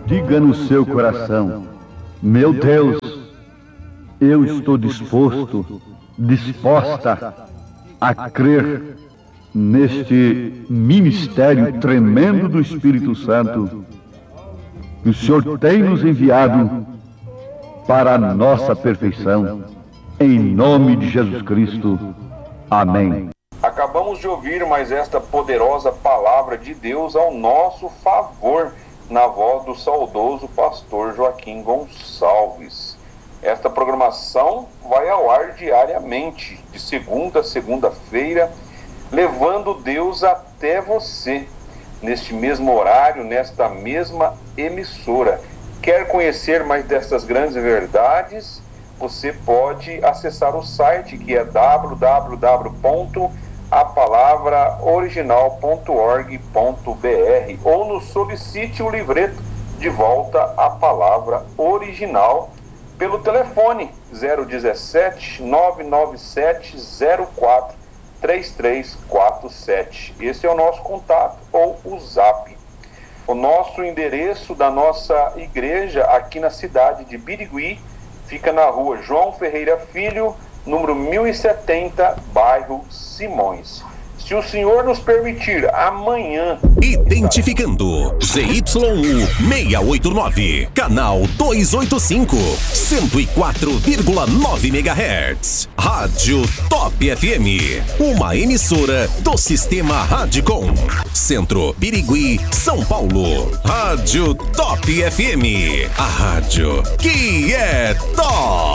diga no seu coração: meu Deus, eu estou disposta a crer neste ministério tremendo do Espírito Santo que o Senhor tem nos enviado para a nossa perfeição. Em nome de Jesus Cristo. Amém. Acabamos de ouvir mais esta poderosa palavra de Deus ao nosso favor, na voz do saudoso pastor Joaquim Gonçalves. Esta programação vai ao ar diariamente, de segunda a segunda-feira, levando Deus até você, neste mesmo horário, nesta mesma emissora. Quer conhecer mais destas grandes verdades? Você pode acessar o site, que é www.apalavraoriginal.org.br, ou nos solicite o livreto De Volta à Palavra Original pelo telefone 017 997 04 3347. Esse é o nosso contato, ou o zap. O nosso endereço da nossa igreja aqui na cidade de Birigui fica na rua João Ferreira Filho, número 1070, bairro Simões. Se o Senhor nos permitir, amanhã... Identificando ZYU 689, canal 285, 104,9 MHz. Rádio Top FM, uma emissora do Sistema Radicom. Centro, Birigui, São Paulo. Rádio Top FM, a rádio que é top.